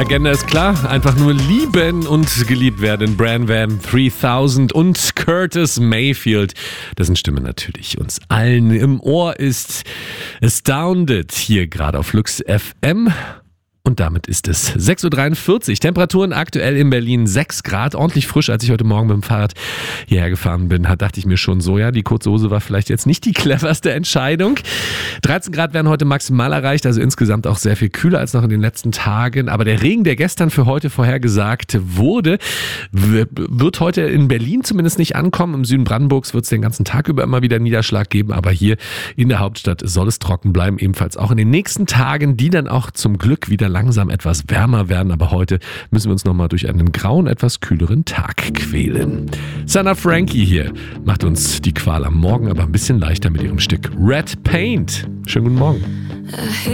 Agenda ist klar, einfach nur lieben und geliebt werden. Bran Van 3000 und Curtis Mayfield. Dessen Stimme natürlich uns allen im Ohr ist. Astounded hier gerade auf Lux FM. Und damit ist es 6.43 Uhr. Temperaturen aktuell in Berlin 6 Grad. Ordentlich frisch, als ich heute Morgen mit dem Fahrrad hierher gefahren bin. Dachte ich mir schon so, ja, die kurze Hose war vielleicht jetzt nicht die cleverste Entscheidung. 13 Grad werden heute maximal erreicht, also insgesamt auch sehr viel kühler als noch in den letzten Tagen. Aber der Regen, der gestern für heute vorhergesagt wurde, wird heute in Berlin zumindest nicht ankommen. Im Süden Brandenburgs wird es den ganzen Tag über immer wieder Niederschlag geben. Aber hier in der Hauptstadt soll es trocken bleiben. Ebenfalls auch in den nächsten Tagen, die dann auch zum Glück wieder langsam etwas wärmer werden, aber heute müssen wir uns nochmal durch einen grauen, etwas kühleren Tag quälen. Sana Frankie hier macht uns die Qual am Morgen aber ein bisschen leichter mit ihrem Stück Red Paint. Schönen guten Morgen.